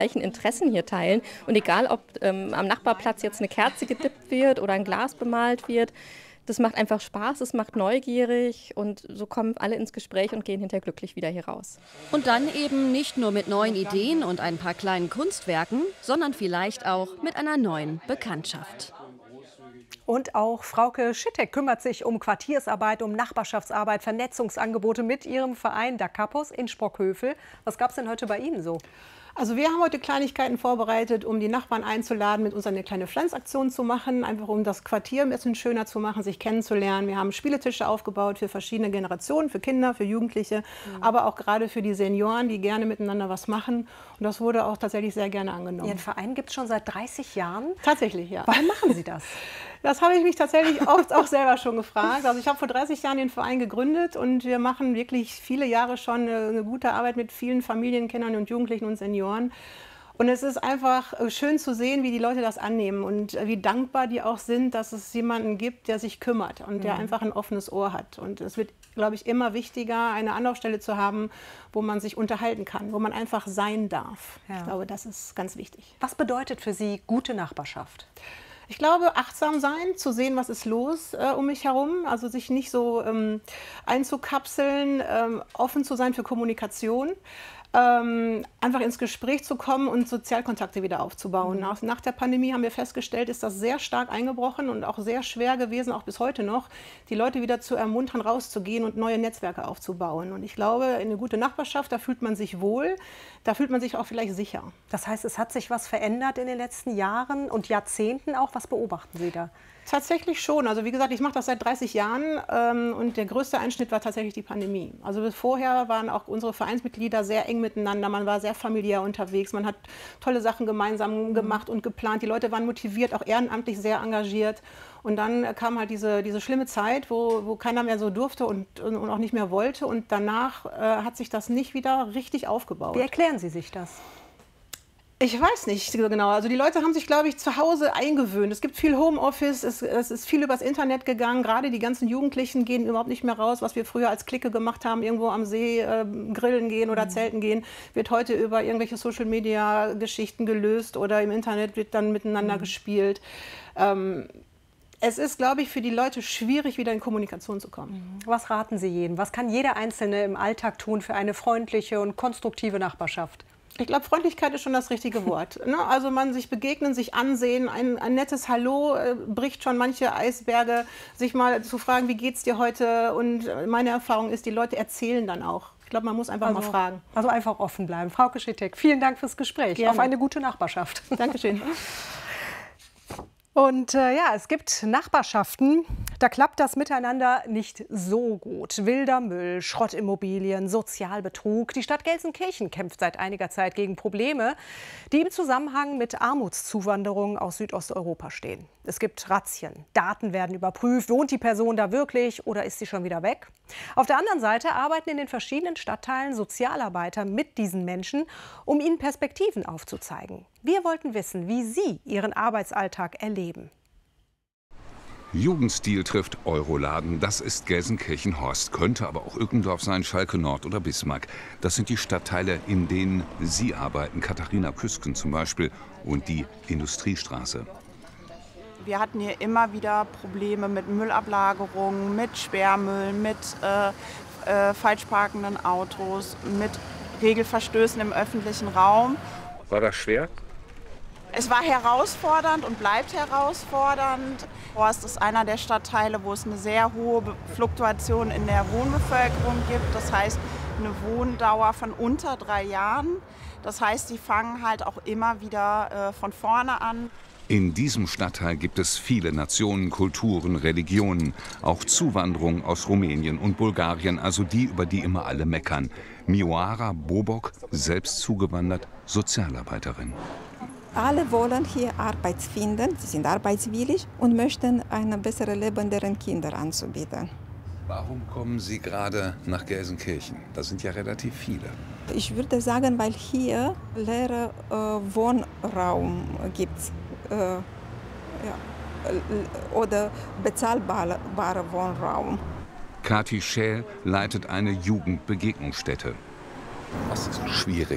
gleichen Interessen hier teilen. Und egal, ob am Nachbarplatz jetzt eine Kerze gedippt wird oder ein Glas bemalt wird, das macht einfach Spaß, es macht neugierig und so kommen alle ins Gespräch und gehen hinterher glücklich wieder hier raus. Und dann eben nicht nur mit neuen Ideen und ein paar kleinen Kunstwerken, sondern vielleicht auch mit einer neuen Bekanntschaft. Und auch Frauke Schittek kümmert sich um Quartiersarbeit, um Nachbarschaftsarbeit, Vernetzungsangebote mit ihrem Verein Da Kapos in Sprockhövel. Was gab es denn heute bei Ihnen so? Also wir haben heute Kleinigkeiten vorbereitet, um die Nachbarn einzuladen, mit uns eine kleine Pflanzaktion zu machen, einfach um das Quartier ein bisschen schöner zu machen, sich kennenzulernen. Wir haben Spieletische aufgebaut für verschiedene Generationen, für Kinder, für Jugendliche, aber auch gerade für die Senioren, die gerne miteinander was machen. Und das wurde auch tatsächlich sehr gerne angenommen. Ihren Verein gibt es schon seit 30 Jahren? Tatsächlich, ja. Warum machen Sie das? Das habe ich mich tatsächlich oft auch selber schon gefragt. Also ich habe vor 30 Jahren den Verein gegründet und wir machen wirklich viele Jahre schon eine gute Arbeit mit vielen Familienkindern und Jugendlichen und Senioren. Und es ist einfach schön zu sehen, wie die Leute das annehmen und wie dankbar die auch sind, dass es jemanden gibt, der sich kümmert und der einfach ein offenes Ohr hat. Und es wird, glaube ich, immer wichtiger, eine Anlaufstelle zu haben, wo man sich unterhalten kann, wo man einfach sein darf. Ja. Ich glaube, das ist ganz wichtig. Was bedeutet für Sie gute Nachbarschaft? Ich glaube, achtsam sein, zu sehen, was ist los um mich herum, also sich nicht so einzukapseln, offen zu sein für Kommunikation, einfach ins Gespräch zu kommen und Sozialkontakte wieder aufzubauen. Nach der Pandemie haben wir festgestellt, ist das sehr stark eingebrochen und auch sehr schwer gewesen, auch bis heute noch, die Leute wieder zu ermuntern, rauszugehen und neue Netzwerke aufzubauen. Und ich glaube, eine gute Nachbarschaft, da fühlt man sich wohl, da fühlt man sich auch vielleicht sicher. Das heißt, es hat sich was verändert in den letzten Jahren und Jahrzehnten auch. Was beobachten Sie da? Tatsächlich schon. Also wie gesagt, ich mache das seit 30 Jahren und der größte Einschnitt war tatsächlich die Pandemie. Also bis vorher waren auch unsere Vereinsmitglieder sehr eng miteinander, man war sehr familiär unterwegs, man hat tolle Sachen gemeinsam gemacht und geplant. Die Leute waren motiviert, auch ehrenamtlich sehr engagiert. Und dann kam halt diese schlimme Zeit, wo keiner mehr so durfte und auch nicht mehr wollte. Und danach hat sich das nicht wieder richtig aufgebaut. Wie erklären Sie sich das? Ich weiß nicht so genau. Also die Leute haben sich, glaube ich, zu Hause eingewöhnt. Es gibt viel Homeoffice, es ist viel übers Internet gegangen. Gerade die ganzen Jugendlichen gehen überhaupt nicht mehr raus. Was wir früher als Clique gemacht haben, irgendwo am See grillen gehen oder zelten gehen, wird heute über irgendwelche Social-Media-Geschichten gelöst oder im Internet wird dann miteinander gespielt. Es ist, glaube ich, für die Leute schwierig, wieder in Kommunikation zu kommen. Was raten Sie jedem? Was kann jeder Einzelne im Alltag tun für eine freundliche und konstruktive Nachbarschaft? Ich glaube, Freundlichkeit ist schon das richtige Wort. Ne? Also man sich begegnen, sich ansehen, ein nettes Hallo bricht schon manche Eisberge, sich mal zu fragen, wie geht's dir heute? Und meine Erfahrung ist, die Leute erzählen dann auch. Ich glaube, man muss einfach mal fragen. Also einfach offen bleiben. Frauke Schittek, vielen Dank fürs Gespräch. Gerne. Auf eine gute Nachbarschaft. Dankeschön. Und ja, es gibt Nachbarschaften, da klappt das miteinander nicht so gut. Wilder Müll, Schrottimmobilien, Sozialbetrug. Die Stadt Gelsenkirchen kämpft seit einiger Zeit gegen Probleme, die im Zusammenhang mit Armutszuwanderung aus Südosteuropa stehen. Es gibt Razzien, Daten werden überprüft, wohnt die Person da wirklich oder ist sie schon wieder weg? Auf der anderen Seite arbeiten in den verschiedenen Stadtteilen Sozialarbeiter mit diesen Menschen, um ihnen Perspektiven aufzuzeigen. Wir wollten wissen, wie sie ihren Arbeitsalltag erleben. Jugendstil trifft Euroladen, das ist Gelsenkirchen-Horst, könnte aber auch Ückendorf sein, Schalke Nord oder Bismarck. Das sind die Stadtteile, in denen Sie arbeiten, Katharina Küsken zum Beispiel, und die Industriestraße. Wir hatten hier immer wieder Probleme mit Müllablagerungen, mit Sperrmüll, mit falsch parkenden Autos, mit Regelverstößen im öffentlichen Raum. War das schwer? Es war herausfordernd und bleibt herausfordernd. Horst ist einer der Stadtteile, wo es eine sehr hohe Fluktuation in der Wohnbevölkerung gibt. Das heißt, eine Wohndauer von unter 3 Jahren. Das heißt, die fangen halt auch immer wieder von vorne an. In diesem Stadtteil gibt es viele Nationen, Kulturen, Religionen, auch Zuwanderung aus Rumänien und Bulgarien, also die, über die immer alle meckern. Mioara Bobok, selbst zugewandert, Sozialarbeiterin. Alle wollen hier Arbeit finden, sie sind arbeitswillig und möchten ein besseres Leben deren Kinder anzubieten. Warum kommen Sie gerade nach Gelsenkirchen? Das sind ja relativ viele. Ich würde sagen, weil hier leere Wohnraum gibt oder bezahlbarer Wohnraum. Kathi Schäl leitet eine Jugendbegegnungsstätte. Was ist schwierig